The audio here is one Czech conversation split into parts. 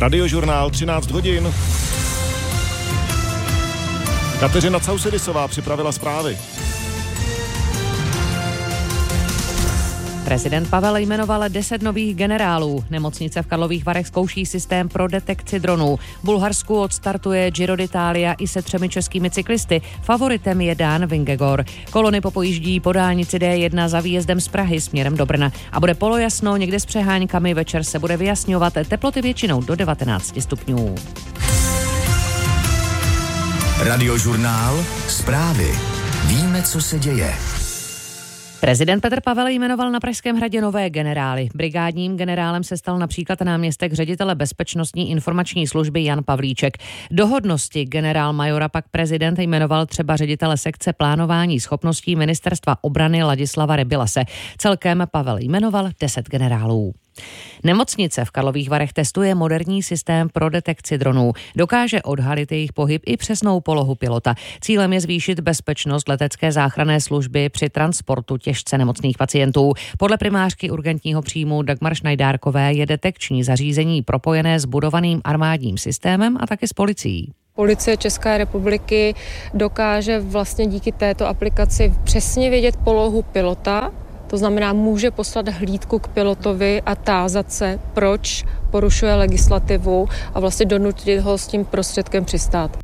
Radiožurnál 13 hodin. Kateřina Causedisová připravila zprávy. Prezident Pavel jmenoval 10 nových generálů. Nemocnice v Karlových Varech zkouší systém pro detekci dronů. V Bulharsku odstartuje Giro d'Italia i se 3 českými cyklisty. Favoritem je Dan Vingegaard. Kolony popojíždí po dálnici D1 za výjezdem z Prahy směrem do Brna. A bude polojasno, někde s přeháňkami, večer se bude vyjasňovat, teploty většinou do 19 stupňů. Radiožurnál, zprávy. Víme, co se děje. Prezident Petr Pavel jmenoval na Pražském hradě nové generály. Brigádním generálem se stal například náměstek ředitele Bezpečnostní informační služby Jan Pavlíček. Do hodnosti generál majora pak prezident jmenoval třeba ředitele sekce plánování schopností Ministerstva obrany Ladislava Rebilase. Celkem Pavel jmenoval 10 generálů. Nemocnice v Karlových Varech testuje moderní systém pro detekci dronů. Dokáže odhalit jejich pohyb i přesnou polohu pilota. Cílem je zvýšit bezpečnost letecké záchranné služby při transportu těžce nemocných pacientů. Podle primářky urgentního příjmu Dagmar Šnajdárkové je detekční zařízení propojené s budovaným armádním systémem a taky s policií. Policie České republiky dokáže vlastně díky této aplikaci přesně vědět polohu pilota. To znamená, může poslat hlídku k pilotovi a tázat se, proč porušuje legislativu a vlastně donutit ho s tím prostředkem přistát.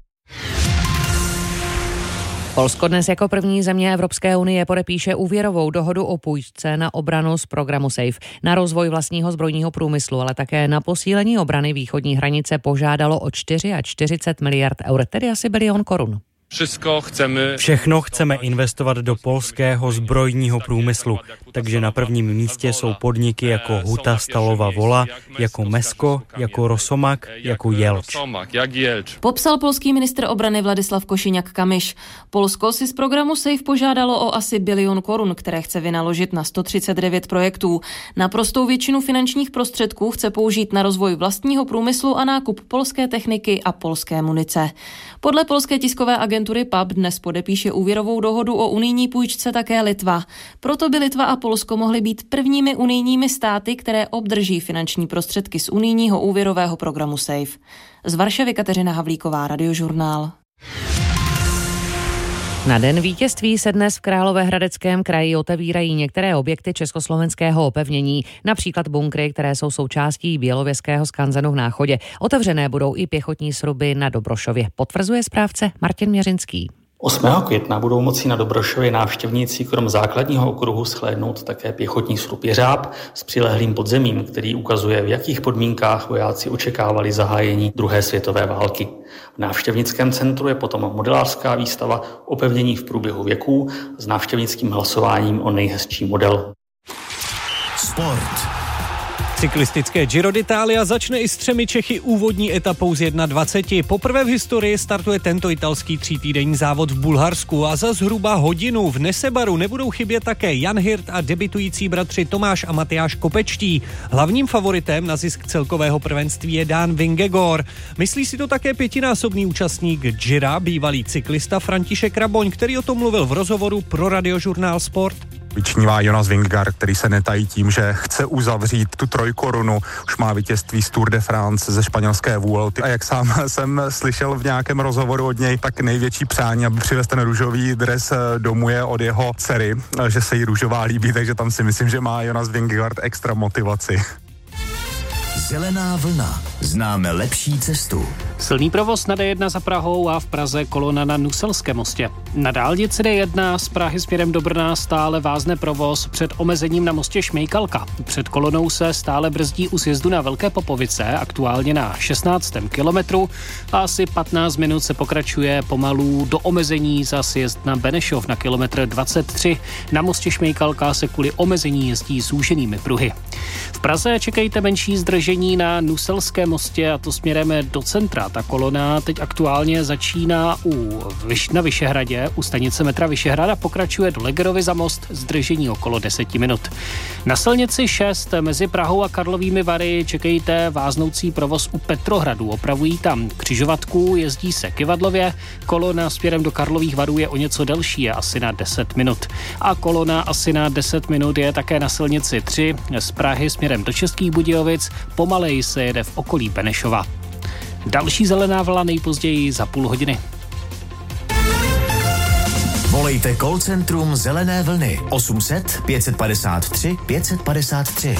Polsko dnes jako první země Evropské unie podepíše úvěrovou dohodu o půjčce na obranu z programu SAFE. Na rozvoj vlastního zbrojního průmyslu, ale také na posílení obrany východní hranice požádalo o 44 miliard eur, tedy asi bilion korun. Všechno chceme investovat do polského zbrojního průmyslu, takže na prvním místě jsou podniky jako Huta Stalova Vola, jako Mesko, jako Rosomak, jako Jelč. Popsal polský ministr obrany Vladislav Košíňak-Kamyš. Polsko si z programu SAFE požádalo o asi bilion korun, které chce vynaložit na 139 projektů. Naprostou většinu finančních prostředků chce použít na rozvoj vlastního průmyslu a nákup polské techniky a polské munice. Podle polské tiskové agentury PAP dnes podepíše úvěrovou dohodu o unijní půjčce také Litva. Proto by Litva a Polsko mohly být prvními unijními státy, které obdrží finanční prostředky z unijního úvěrového programu SAFE. Z Varšavy Kateřina Havlíková, Radiožurnál. Na den vítězství se dnes v Královéhradeckém kraji otevírají některé objekty československého opevnění, například bunkry, které jsou součástí Bělověského skanzenu v Náchodě. Otevřené budou i pěchotní sruby na Dobrošově, potvrzuje správce Martin Měřinský. 8. května budou moci na Dobrošově návštěvníci krom základního okruhu shlédnout také pěchotní srub Jeřáb s přilehlým podzemím, který ukazuje, v jakých podmínkách vojáci očekávali zahájení druhé světové války. V návštěvnickém centru je potom modelářská výstava opevnění v průběhu věků s návštěvnickým hlasováním o nejhezčí model. Sport. Cyklistické Giro d'Italia začne i s 3 Čechy úvodní etapou z 21. Poprvé v historii startuje tento italský 3týdenní závod v Bulharsku a za zhruba hodinu v Nesebaru nebudou chybět také Jan Hirt a debitující bratři Tomáš a Matyáš Kopečtí. Hlavním favoritem na zisk celkového prvenství je Dan Vingegaard. Myslí si to také 5násobný účastník Gira, bývalý cyklista František Raboň, který o tom mluvil v rozhovoru pro Radiožurnál Sport. Vyčnívá Jonas Vingegaard, který se netají tím, že chce uzavřít tu trojkorunu. Už má vítězství z Tour de France ze španělské Vuelty. A jak sám jsem slyšel v nějakém rozhovoru od něj, tak největší přání, aby přivez ten růžový dres domů, je od jeho dcery, že se jí růžová líbí, takže tam si myslím, že má Jonas Vingegaard extra motivaci. Zelená vlna. Známe lepší cestu. Silný provoz na D1 za Prahou a v Praze kolona na Nuselském mostě. Na dálnici D1 z Prahy směrem do Brna stále vázne provoz před omezením na mostě Šmejkalka. Před kolonou se stále brzdí u sjezdu na Velké Popovice, aktuálně na 16. kilometru a asi 15 minut se pokračuje pomalu do omezení za sjezd na Benešov na kilometr 23. Na mostě Šmejkalka se kvůli omezení jezdí zúženými pruhy. V Praze čekejte menší zdržení na Nuselském mostě a to směrem do centra. Ta kolona teď aktuálně začíná na Vyšehradě, u stanice metra Vyšehrad a pokračuje do Legerovy za most, zdržení okolo 10 minut. Na silnici 6 mezi Prahou a Karlovými Vary čekejte váznoucí provoz u Petrohradu. Opravují tam křižovatku, jezdí se k Ivadlově. Kolona směrem do Karlových Varů je o něco delší, je asi na 10 minut. A kolona asi na 10 minut je také na silnici 3 z Prahy směrem do Českých Budějovic. Pomaleji se jede v okolí okolí Benešova. Další zelená vlna nejpozději za půl hodiny. Volejte call centrum Zelené vlny 800 553 553.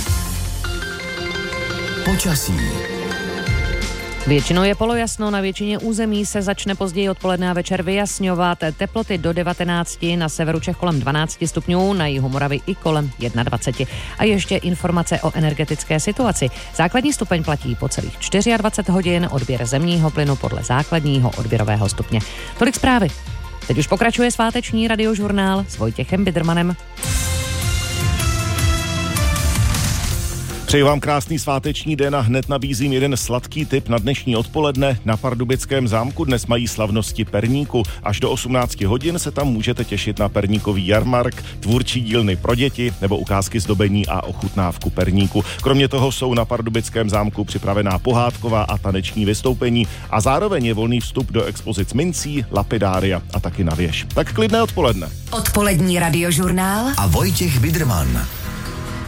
Počasí. Většinou je polojasno, na většině území se začne později odpoledne a večer vyjasňovat. Teploty do 19, na severu Čech kolem 12 stupňů, na jihu Moravy i kolem 21. A ještě informace o energetické situaci. Základní stupeň platí po celých 24 hodin, odběr zemního plynu podle základního odběrového stupně. Tolik zprávy. Teď už pokračuje sváteční radiožurnál s Vojtěchem Bidermanem. Přeji vám krásný sváteční den a hned nabízím jeden sladký tip na dnešní odpoledne. Na Pardubickém zámku dnes mají slavnosti perníku. Až do 18 hodin se tam můžete těšit na perníkový jarmark, tvůrčí dílny pro děti nebo ukázky zdobení a ochutnávku perníku. Kromě toho jsou na Pardubickém zámku připravená pohádková a taneční vystoupení a zároveň je volný vstup do expozic mincí, lapidária a taky na věž. Tak klidné odpoledne. Odpolední radiožurnál A Vojtěch Biderman.